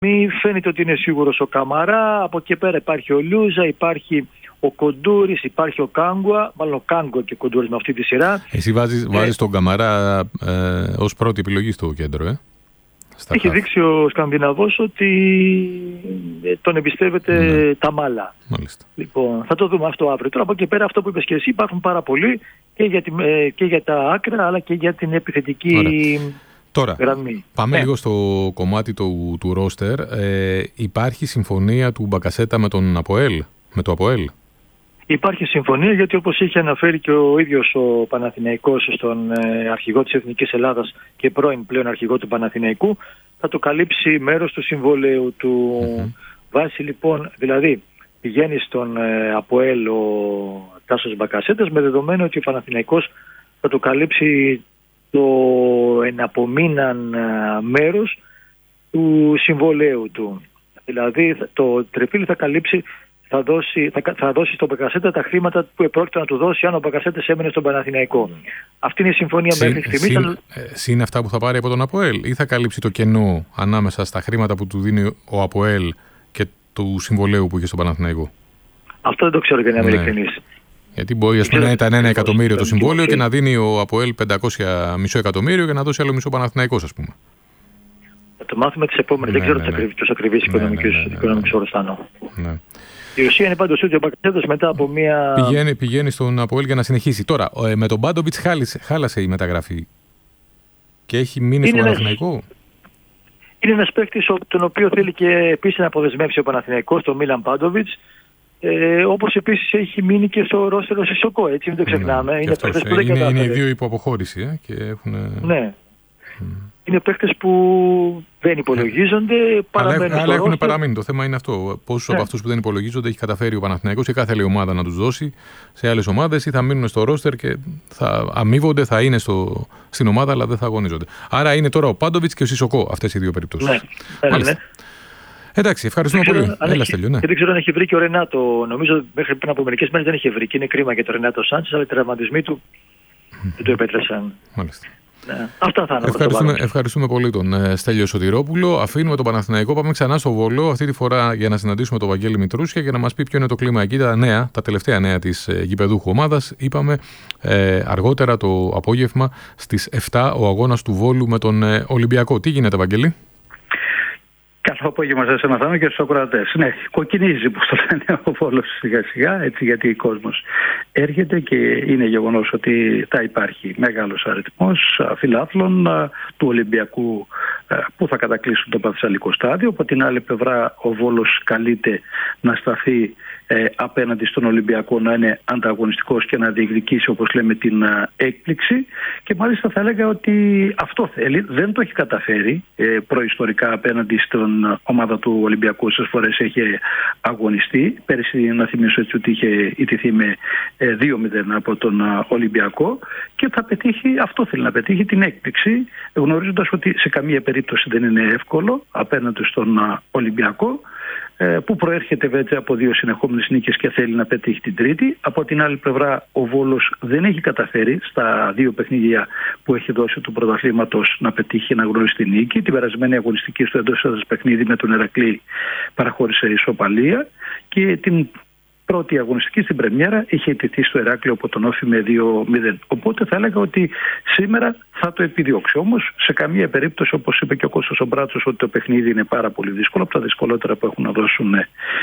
Μη φαίνεται ότι είναι σίγουρος ο Καμαρά. Από εκεί πέρα υπάρχει ο Λιούζα, υπάρχει ο Κοντούρης, υπάρχει ο Κάγκουα. Μάλλον ο Κάγκουα και ο Κοντούρης με αυτή τη σειρά. Εσύ βάζεις τον Καμαρά ως πρώτη επιλογή στο κέντρο, Έχει δείξει ο Σκανδιναβός ότι τον εμπιστεύεται τα μάλα. Μάλιστα. Λοιπόν, θα το δούμε αυτό αύριο. Τώρα από εκεί πέρα, αυτό που είπες και εσύ, υπάρχουν πάρα πολλοί και για τα άκρα αλλά και για την επιθετική Τώρα, γραμμή. Πάμε λίγο στο κομμάτι του ρόστερ. Υπάρχει συμφωνία του Μπακασέτα με τον Αποέλ, με το Αποέλ? Υπάρχει συμφωνία, γιατί όπως είχε αναφέρει και ο ίδιος ο Παναθηναϊκός στον αρχηγό της Εθνικής Ελλάδας και πρώην πλέον αρχηγό του Παναθηναϊκού, θα το καλύψει μέρος του συμβολέου του. Βάσει λοιπόν, δηλαδή πηγαίνει στον Αποέλ ο Τάσος Μπακασέτας με δεδομένο ότι ο Παναθηναϊκός θα το καλύψει το εναπομείναν μέρος του συμβολέου του. Δηλαδή το Τρεφίλι θα καλύψει, θα δώσει στον Μπακασέτα τα χρήματα που επρόκειτο να του δώσει αν ο Μπακασέτας έμενε στον Παναθηναϊκό. Αυτή είναι η συμφωνία μέχρι στιγμής. Συν αυτά που θα πάρει από τον Αποέλ, ή θα καλύψει το κενό ανάμεσα στα χρήματα που του δίνει ο Αποέλ και του συμβολέου που είχε στον Παναθηναϊκό? Αυτό δεν το ξέρω για να είμαι ειλικρινής. Γιατί μπορεί να ήταν 1 εκατομμύριο το συμβόλαιο και να δίνει ο Αποέλ 500 εκατομμύριο και να δώσει άλλο μισό Παναθηναϊκός, ας πούμε. Θα το μάθουμε τις επόμενες. Δεν ξέρω τους ακριβείς οικονομικούς όρους θα εννοώ. Η ουσία είναι πάντως ότι ο Μπακασέτας μετά από μία... Πηγαίνει στον Αποέλ για να συνεχίσει. Τώρα, με τον Μπάντοβιτς χάλασε η μεταγραφή και έχει μείνει στον Παναθηναϊκό. Είναι ένας παίκτης τον οποίο θέλει και επίσης να αποδεσμεύσει ο Παναθηναϊκός, τον Μίλαν Πάντοβιτς. Όπως επίσης έχει μείνει και στο ρόστερο Σισοκό, έτσι, μην το ξεχνάμε. Είναι παίκτες που δεν κατάφερε. Είναι οι δύο υπό αποχώρηση και έχουν... Ναι. Είναι παίκτες που δεν υπολογίζονται, αλλά έχουν παραμείνει. Το θέμα είναι αυτό. Πόσους από αυτούς που δεν υπολογίζονται έχει καταφέρει ο Παναθηναϊκός ή κάθε άλλη ομάδα να τους δώσει σε άλλες ομάδες, ή θα μείνουν στο ρόστερ και θα αμείβονται, θα είναι στην ομάδα, αλλά δεν θα αγωνίζονται. Άρα είναι τώρα ο Πάντοβιτς και ο Σισοκό αυτές οι δύο περιπτώσεις. Ναι. Εντάξει, ευχαριστούμε πολύ. Έλα, Στέλιο, ναι. Και δεν ξέρω αν έχει βρει και ο Ρενάτο. Νομίζω μέχρι πριν από μερικές μέρες δεν είχε βρει. Και είναι κρίμα για τον Ρενάτο Σάντσες, αλλά οι τραυματισμοί του δεν το επέτρεψαν. Μάλιστα. Ναι. Αυτά θα είναι. Ευχαριστούμε πολύ τον Στέλιο Σωτηρόπουλο. Αφήνουμε τον Παναθηναϊκό. Πάμε ξανά στο Βόλο, αυτή τη φορά για να συναντήσουμε τον Βαγγέλη Μητρούσια και να μας πει ποιο είναι το κλίμα εκεί, τα τελευταία νέα της γηπεδούχου ομάδας. Είπαμε αργότερα το απόγευμα στις 7 ο αγώνας του Βόλου με τον Ολυμπιακό. Τι γίνεται, Βαγγέλη? Καλό απόγευμα σας, Θάνο, και στους ακροατές. Ναι, κοκκινίζει, όπως το λένε, ο Βόλος σιγά σιγά, έτσι, γιατί ο κόσμος έρχεται και είναι γεγονός ότι θα υπάρχει μεγάλος αριθμός φιλάθλων του Ολυμπιακού που θα κατακλείσουν το Παθησσαλικό στάδιο. Από την άλλη πλευρά ο Βόλος καλείται να σταθεί απέναντι στον Ολυμπιακό, να είναι ανταγωνιστικός και να διεκδικήσει, όπως λέμε, την έκπληξη, και μάλιστα θα έλεγα ότι αυτό θέλει. Δεν το έχει καταφέρει προϊστορικά απέναντι στην ομάδα του Ολυμπιακού. Στις φορές έχει αγωνιστεί. Πέρυσι, να θυμίσω έτσι, ότι είχε ιτηθεί με 2-0 από τον Ολυμπιακό, και θα πετύχει, αυτό θέλει να πετύχει, την έκπληξη, γνωρίζοντας ότι σε καμία περίπτωση δεν είναι εύκολο απέναντι στον Ολυμπιακό, που προέρχεται βέβαια από 2 συνεχόμενες νίκες και θέλει να πετύχει την τρίτη. Από την άλλη πλευρά ο Βόλος δεν έχει καταφέρει στα 2 παιχνίδια που έχει δώσει του πρωταθλήματος να πετύχει να γνωρίσει την νίκη. Την περασμένη αγωνιστική στο εντός έδρας παιχνίδι με τον Ηρακλή παραχώρησε ισοπαλία, και την πρώτη αγωνιστική στην πρεμιέρα είχε ιτηθεί στο Ηράκλειο από τον Όφη με 2-0. Οπότε θα έλεγα ότι σήμερα θα το επιδιώξει. Όμως σε καμία περίπτωση, όπως είπε και ο Κώστας ο Μπράτσος, ότι το παιχνίδι είναι πάρα πολύ δύσκολο, από τα δυσκολότερα που έχουν να δώσουν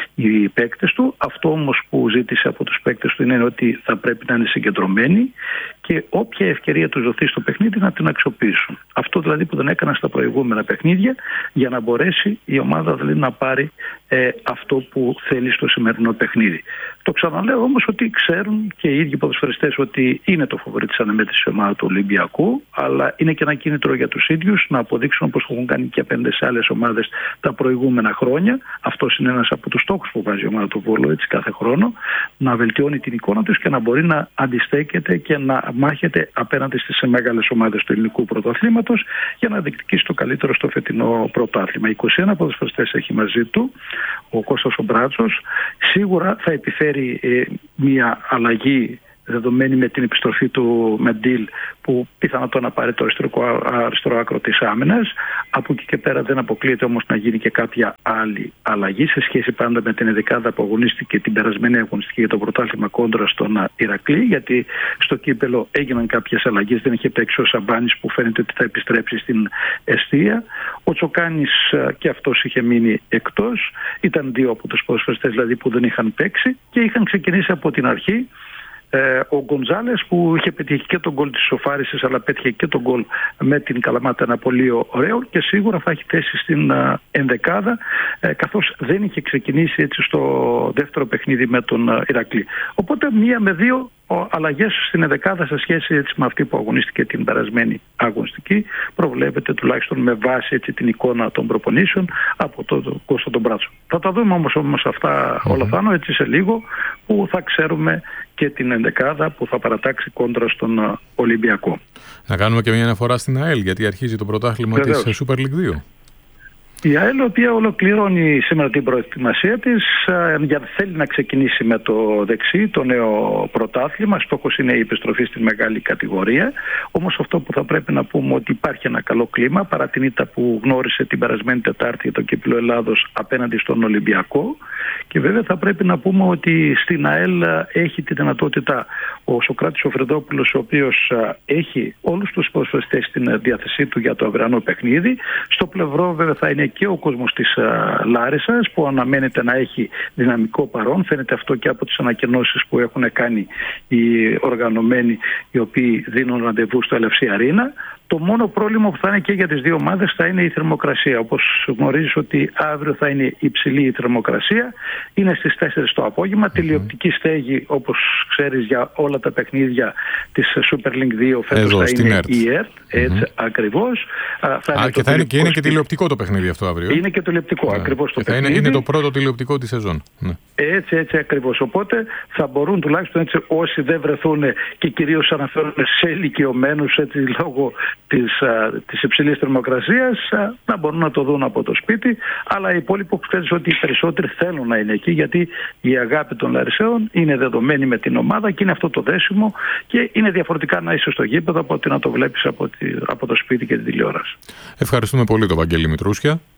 οι παίκτες του. Αυτό όμως που ζήτησε από τους παίκτες του είναι ότι θα πρέπει να είναι συγκεντρωμένοι και όποια ευκαιρία τους δοθεί στο παιχνίδι να την αξιοποιήσουν. Αυτό δηλαδή που δεν έκαναν στα προηγούμενα παιχνίδια, για να μπορέσει η ομάδα δηλαδή να πάρει αυτό που θέλει στο σημερινό παιχνίδι. Το ξαναλέω όμως ότι ξέρουν και οι ίδιοι ποδοσφαιριστές ότι είναι το φοβορί της αναμέτρησης ομάδα του Ολυμπιακού, αλλά είναι και ένα κίνητρο για τους ίδιους να αποδείξουν, όπως το έχουν κάνει και απέναντι σε άλλες ομάδες τα προηγούμενα χρόνια. Αυτός είναι ένας από τους στόχους που βάζει η ομάδα του Βόλου έτσι κάθε χρόνο, να βελτιώνει την εικόνα τους και να μπορεί να αντιστέκεται και να μάχεται απέναντι στις μεγάλες ομάδες του ελληνικού πρωταθλήματος για να διεκδικήσει το καλύτερο στο φετινό πρωτάθλημα. 21 ποδοσφαιριστές έχει μαζί του ο Κώστας ο Μπράτσος. Σίγουρα θα επιφέρει μια αλλαγή δεδομένη με την επιστροφή του Μεντίλ, που πιθανότατα να πάρει το αριστερό άκρο της άμυνας. Από εκεί και πέρα δεν αποκλείεται όμως να γίνει και κάποια άλλη αλλαγή σε σχέση πάντα με την ενδεκάδα που αγωνίστηκε την περασμένη αγωνιστική για το πρωτάθλημα κόντρα στον Ηρακλή, γιατί στο κύπελο έγιναν κάποιες αλλαγές. Δεν είχε παίξει ο Σαμπάνης, που φαίνεται ότι θα επιστρέψει στην εστία. Ο Τσοκάνης και αυτός είχε μείνει εκτός. Ήταν δύο από τους ποδοσφαιριστές δηλαδή που δεν είχαν παίξει και είχαν ξεκινήσει από την αρχή. Ο Γκοντζάλες, που είχε πετύχει και τον γκολ της ισοφάρισης, αλλά πέτυχε και τον γκολ με την Καλαμάτα, ένα πολύ ωραίο, και σίγουρα θα έχει θέση στην ενδεκάδα, καθώς δεν είχε ξεκινήσει έτσι στο δεύτερο παιχνίδι με τον Ηρακλή. Οπότε μία με δύο αλλαγές στην ενδεκάδα σε σχέση έτσι με αυτή που αγωνίστηκε την περασμένη αγωνιστική προβλέπεται, τουλάχιστον με βάση έτσι την εικόνα των προπονήσεων από τον Κώστα τον Μπράτσο. Θα τα δούμε όμως αυτά όλα πάνω έτσι σε λίγο, που θα ξέρουμε και την ενδεκάδα που θα παρατάξει κόντρα στον Ολυμπιακό. Να κάνουμε και μια αναφορά στην ΑΕΛ, γιατί αρχίζει το πρωτάθλημα της Super League 2. Η ΑΕΛ, η οποία ολοκληρώνει σήμερα την προετοιμασία της, θέλει να ξεκινήσει με το δεξί, το νέο πρωτάθλημα. Στόχος είναι η επιστροφή στη μεγάλη κατηγορία. Όμως αυτό που θα πρέπει να πούμε, ότι υπάρχει ένα καλό κλίμα, παρά την ήττα που γνώρισε την περασμένη Τετάρτη για το κύπελλο Ελλάδος απέναντι στον Ολυμπιακό. Και βέβαια θα πρέπει να πούμε ότι στην ΑΕΛ έχει τη δυνατότητα ο Σωκράτης ο Φρεδόπουλος, ο οποίος έχει όλους τους ποδοσφαιριστές στην διάθεσή του για το αυριανό παιχνίδι. Στο πλευρό βέβαια θα είναι και ο κόσμος της Λάρισσας, που αναμένεται να έχει δυναμικό παρόν. Φαίνεται αυτό και από τις ανακοινώσεις που έχουν κάνει οι οργανωμένοι, οι οποίοι δίνουν ραντεβού στο LFC Arena. Το μόνο πρόβλημα που θα είναι και για τις δύο ομάδες θα είναι η θερμοκρασία. Όπως γνωρίζεις ότι αύριο θα είναι υψηλή η θερμοκρασία. Είναι στις 4 το απόγευμα. Τηλεοπτική στέγη, όπως ξέρεις, για όλα τα παιχνίδια της Super League 2 φέτος θα είναι η ΕΡΤ. Έτσι ακριβώς. Είναι και τηλεοπτικό το παιχνίδι αυτό αύριο. Είναι και τηλεοπτικό ακριβώς το παιχνίδι. Είναι το πρώτο τηλεοπτικό της σεζόν. Έτσι ακριβώς. Οπότε θα μπορούν τουλάχιστον έτσι, όσοι δεν βρεθούν, και κυρίως αναφέρονται σε ηλικιωμένους λόγω της υψηλής θερμοκρασίας, να μπορούν να το δουν από το σπίτι. Αλλά οι υπόλοιποι, που ξέρεις ότι οι περισσότεροι θέλουν να είναι εκεί, γιατί η αγάπη των Λαρισαίων είναι δεδομένη με την ομάδα και είναι αυτό το δέσιμο, και είναι διαφορετικά να είσαι στο γήπεδο από ότι να το βλέπεις από το σπίτι και την τηλεόραση. Ευχαριστούμε πολύ τον Βαγγέλη Μητρούσια.